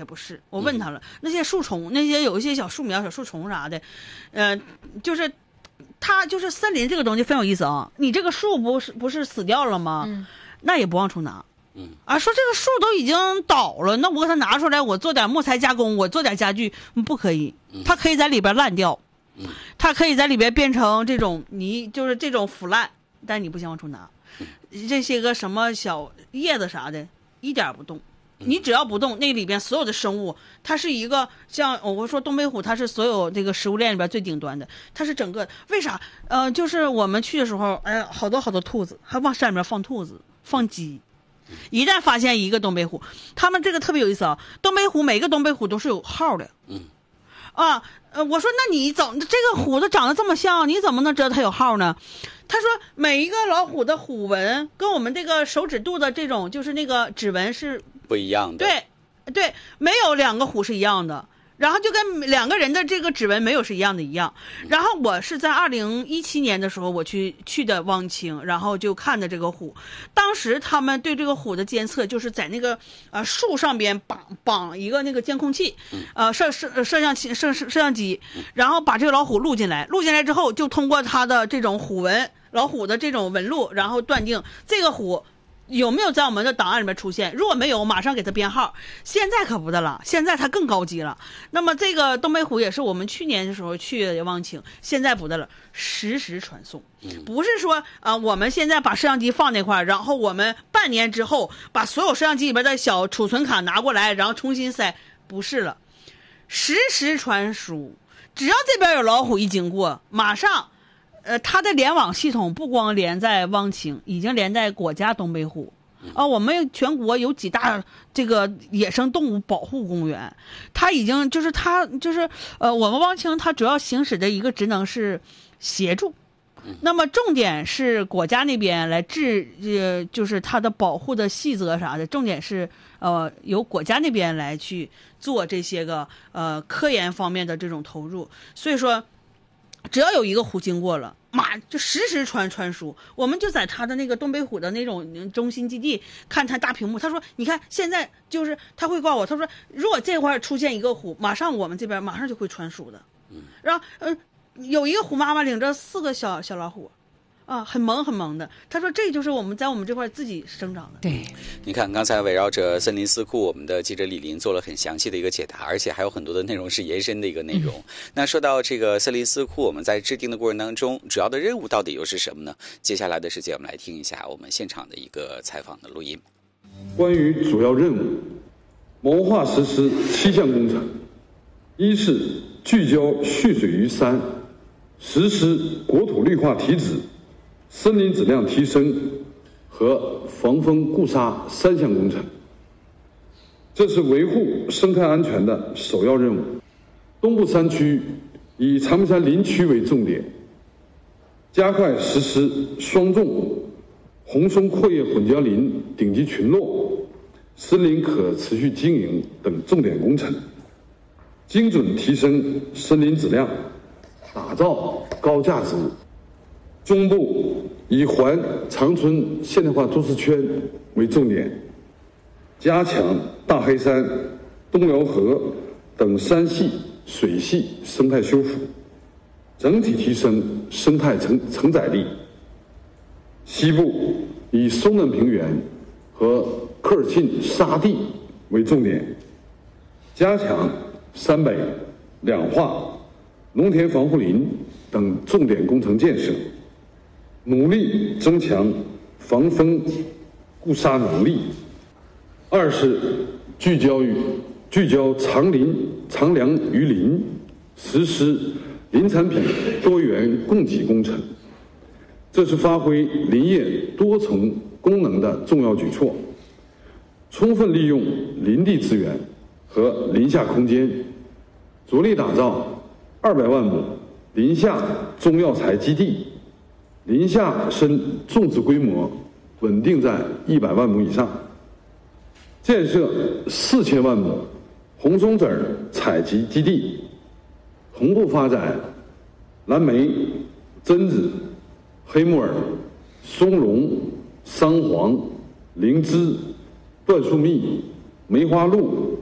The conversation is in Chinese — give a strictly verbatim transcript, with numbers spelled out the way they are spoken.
下不是。我问他了，那些树丛，那些有一些小树苗、小树丛啥的，呃，就是它就是森林这个东西很有意思啊。你这个树不是不是死掉了吗？嗯、那也不往出拿。 嗯啊，说这个树都已经倒了，那我给它拿出来，我做点木材加工，我做点家具，不可以。它可以在里边烂掉， 嗯、 它可以在里边变成这种泥，就是这种腐烂，但你不行往出拿。这些个什么小叶子啥的，一点不动。你只要不动，那里边所有的生物，它是一个像我说东北虎，它是所有这个食物链里边最顶端的，它是整个为啥？呃，就是我们去的时候，哎呀，好多好多兔子，还往山里面放兔子，放鸡。一旦发现一个东北虎，他们这个特别有意思啊！东北虎每个东北虎都是有号的。 嗯， 啊，呃，我说那你怎这个虎子长得这么像，你怎么能知道它有号呢？他说每一个老虎的虎纹跟我们这个手指肚的这种就是那个指纹是不一样的。 对，对，没有两个虎是一样的。然后就跟两个人的这个指纹没有是一样的一样。然后我是在二零一七年的时候我去去的汪清，然后就看的这个虎。当时他们对这个虎的监测就是在那个呃树上边绑绑一个那个监控器，呃摄摄摄像器摄摄摄像机，然后把这个老虎录进来，录进来之后就通过它的这种虎纹，老虎的这种纹路，然后断定这个虎有没有在我们的档案里面出现？如果没有，马上给它编号。现在可不的了，现在它更高级了。那么这个东北虎也是我们去年的时候去的汪清，现在不的了，实时传送，不是说啊、呃，我们现在把摄像机放那块，然后我们半年之后把所有摄像机里边的小储存卡拿过来，然后重新塞，不是了，实时传输。只要这边有老虎一经过，马上。呃，它的联网系统不光连在汪清，已经连在国家东北虎。啊，我们全国有几大这个野生动物保护公园，它已经就是它就是呃，我们汪清它主要行使的一个职能是协助，那么重点是国家那边来制呃，就是它的保护的细则啥的，重点是呃由国家那边来去做这些个呃科研方面的这种投入，所以说。只要有一个虎经过了，马就实时传传输。我们就在他的那个东北虎的那种中心基地看他大屏幕。他说：“你看，现在就是他会告我，他说如果这块出现一个虎，马上我们这边马上就会传输的。”然后嗯、呃，有一个虎妈妈领着四个小小老虎。啊，很萌很萌的。他说这就是我们在我们这块自己生长的。 对， 你看刚才围绕着森林四库，我们的记者李林做了很详细的一个解答，而且还有很多的内容是延伸的一个内容。嗯、那说到这个森林四库，我们在制定的过程当中，主要的任务到底又是什么呢？接下来的时间，我们来听一下我们现场的一个采访的录音。 关于主要任务，谋划实施七项工程：一是聚焦蓄水于山，实施国土绿化提质。森林质量提升和防风固沙三项工程，这是维护生态安全的首要任务。东部山区以长白山林区为重点，加快实施双种、红松阔叶混交林顶级群落、森林可持续经营等重点工程，精准提升森林质量，打造高价值物。中部以环长春现代化都市圈为重点，加强大黑山、东辽河等山系、水系生态修复，整体提升生态承承载力。西部以松嫩平原和科尔沁沙地为重点，加强山北、两化、农田防护林等重点工程建设。努力增强防风固沙能力。二是聚焦于聚焦长林长梁于林，实施林产品多元供给工程，这是发挥林业多重功能的重要举措，充分利用林地资源和林下空间，着力打造二百万亩林下中药材基地。林下参种植规模稳定在一百万亩以上，建设四千万亩红松子采集基地，同步发展蓝莓、榛子、黑木耳、松茸、桑黄、灵芝、椴树蜜、梅花鹿、